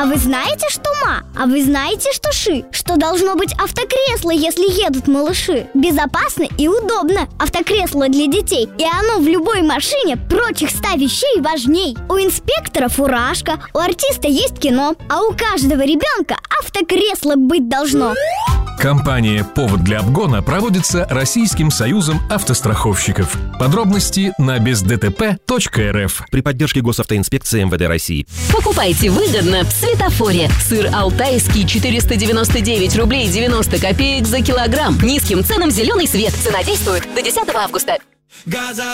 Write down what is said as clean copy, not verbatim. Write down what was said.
А вы знаете, что ма? А вы знаете, что ши? Что должно быть автокресло, если едут малыши? Безопасно и удобно. Автокресло для детей. И оно в любой машине прочих 100 вещей важней. У инспектора фуражка, у артиста есть кино, а у каждого ребенка автокресло быть должно. Компания «Повод для обгона» проводится Российским союзом автостраховщиков. Подробности на бездтп.рф. При поддержке Госавтоинспекции МВД России. Покупайте выгодно в Светофоре. Сыр алтайский 499 рублей 90 копеек за килограмм. Низким ценам зеленый свет. Цена действует до 10 августа.